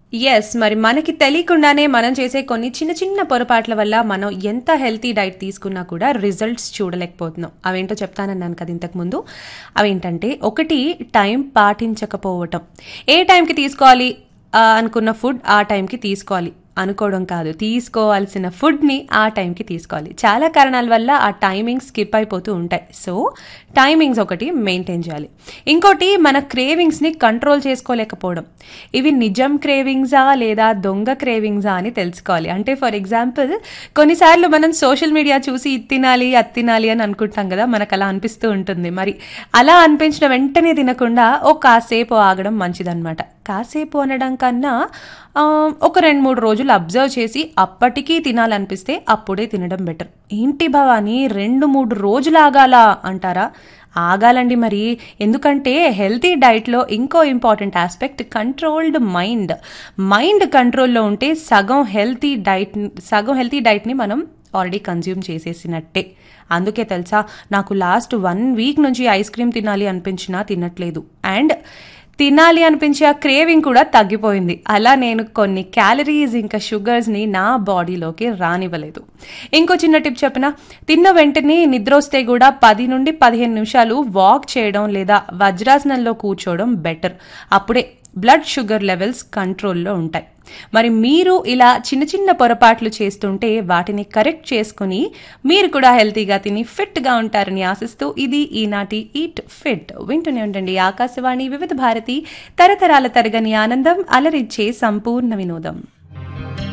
మరి మనకి తెలియకుండానే మనం చేసే కొన్ని చిన్న చిన్న పొరపాట్ల వల్ల మనం ఎంత హెల్తీ డైట్ తీసుకున్నా కూడా రిజల్ట్స్ చూడలేకపోతున్నాం. అవేంటో చెప్తానన్నాను కదా ఇంతకు ముందు. అవేంటంటే, ఒకటి, టైం పాటించకపోవటం. ఏ టైంకి తీసుకోవాలి అనుకున్న ఫుడ్ ఆ టైంకి తీసుకోవాలి అనుకోవడం కాదు, తీసుకోవాల్సిన ఫుడ్ని ఆ టైంకి తీసుకోవాలి. చాలా కారణాల వల్ల ఆ టైమింగ్స్ స్కిప్ అయిపోతూ ఉంటాయి. సో టైమింగ్స్ ఒకటి మెయింటైన్ చేయాలి. ఇంకోటి, మన క్రేవింగ్స్ని కంట్రోల్ చేసుకోలేకపోవడం. ఇవి నిజం క్రేవింగ్సా లేదా దొంగ క్రేవింగ్సా అని తెలుసుకోవాలి. అంటే ఫర్ ఎగ్జాంపుల్, కొన్నిసార్లు మనం సోషల్ మీడియా చూసి ఇది తినాలి అది తినాలి అని అనుకుంటాం కదా, మనకు అలా అనిపిస్తూ ఉంటుంది. మరి అలా అనిపించిన వెంటనే తినకుండా ఓ కాసేపు ఆగడం మంచిదన్నమాట. కాసేపు అనడం కన్నా ఒక 2-3 రోజులు అబ్జర్వ్ చేసి అప్పటికీ తినాలనిపిస్తే అప్పుడే తినడం బెటర్. ఏంటి భవాని 2-3 రోజులు ఆగాలా అంటారా? ఆగాలండి మరి. ఎందుకంటే హెల్తీ డైట్లో ఇంకో important aspect controlled mind. Mind కంట్రోల్లో ఉంటే సగం హెల్తీ డైట్ని మనం ఆల్రెడీ కన్జ్యూమ్ చేసేసినట్టే. అందుకే తెలుసా, నాకు లాస్ట్ 1 వీక్ నుంచి ఐస్ క్రీమ్ తినాలి అనిపించినా తినట్లేదు. అండ్ తినాలి అనిపించే ఆ క్రేవింగ్ కూడా తగ్గిపోయింది. అలా నేను కొన్ని క్యాలరీస్ ఇంకా షుగర్స్ని నా బాడీలోకి రానివ్వలేదు. ఇంకో చిన్న టిప్ చెప్పిన, తిన్న వెంటనే నిద్ర వస్తే కూడా 10 నుండి 15 నిమిషాలు వాక్ చేయడం లేదా వజ్రాసనంలో కూర్చోవడం బెటర్. అప్పుడే బ్లడ్ షుగర్ లెవెల్స్ కంట్రోల్లో ఉంటాయి. మరి మీరు ఇలా చిన్న చిన్న పొరపాట్లు చేస్తుంటే వాటిని కరెక్ట్ చేసుకుని మీరు కూడా హెల్తీగా తిని ఫిట్గా ఉంటారని ఆశిస్తూ ఇది ఈనాటి ఈట్ ఫిట్. వింటూనే ఉండండి ఆకాశవాణి వివిధ భారతి, తరతరాల తరగని ఆనందం, అలరిచ్చే సంపూర్ణ వినోదం.